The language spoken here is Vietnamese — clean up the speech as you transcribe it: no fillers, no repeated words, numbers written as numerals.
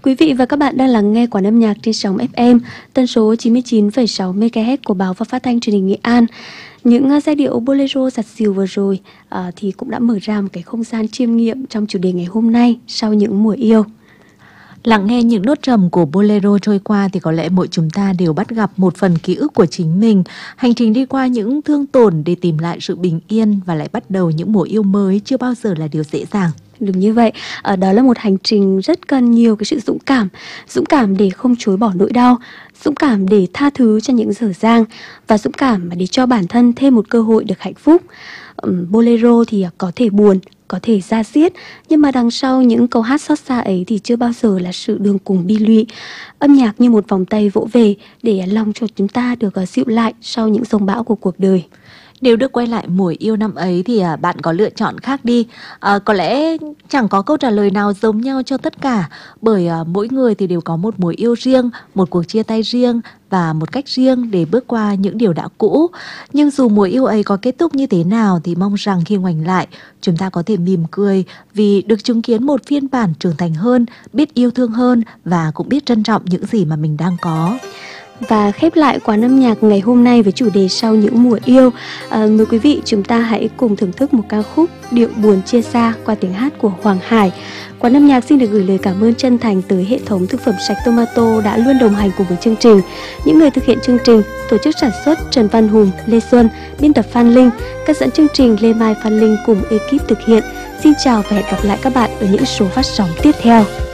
Quý vị và các bạn đang lắng nghe Quán âm nhạc trên sóng FM, tần số 99,6 MHz của Báo và Phát thanh Truyền hình Nghệ An. Những giai điệu bolero giặt dịu vừa rồi thì cũng đã mở ra một cái không gian chiêm nghiệm trong chủ đề ngày hôm nay sau những mùa yêu. Lắng nghe những nốt trầm của bolero trôi qua thì có lẽ mỗi chúng ta đều bắt gặp một phần ký ức của chính mình. Hành trình đi qua những thương tổn để tìm lại sự bình yên và lại bắt đầu những mùa yêu mới chưa bao giờ là điều dễ dàng. Đúng như vậy, đó là một hành trình rất cần nhiều cái sự dũng cảm để không chối bỏ nỗi đau, dũng cảm để tha thứ cho những dở dang và dũng cảm để cho bản thân thêm một cơ hội được hạnh phúc. Bolero thì có thể buồn, có thể da diết, nhưng mà đằng sau những câu hát xót xa ấy thì chưa bao giờ là sự đường cùng bi lụy. Âm nhạc như một vòng tay vỗ về để lòng cho chúng ta được dịu lại sau những giông bão của cuộc đời. Nếu được quay lại mùa yêu năm ấy thì bạn có lựa chọn khác đi. Có lẽ chẳng có câu trả lời nào giống nhau cho tất cả, bởi mỗi người thì đều có một mùa yêu riêng, một cuộc chia tay riêng và một cách riêng để bước qua những điều đã cũ. Nhưng dù mùa yêu ấy có kết thúc như thế nào thì mong rằng khi ngoảnh lại, chúng ta có thể mỉm cười vì được chứng kiến một phiên bản trưởng thành hơn, biết yêu thương hơn và cũng biết trân trọng những gì mà mình đang có. Và khép lại Quán âm nhạc ngày hôm nay với chủ đề sau những mùa yêu. Mời quý vị chúng ta hãy cùng thưởng thức một ca khúc Điệu buồn chia xa qua tiếng hát của Hoàng Hải. Quán âm nhạc xin được gửi lời cảm ơn chân thành tới hệ thống thực phẩm sạch Tomato đã luôn đồng hành cùng với chương trình. Những người thực hiện chương trình: tổ chức sản xuất Trần Văn Hùng, Lê Xuân, biên tập Phan Linh, các dẫn chương trình Lê Mai, Phan Linh cùng ekip thực hiện. Xin chào và hẹn gặp lại các bạn ở những số phát sóng tiếp theo.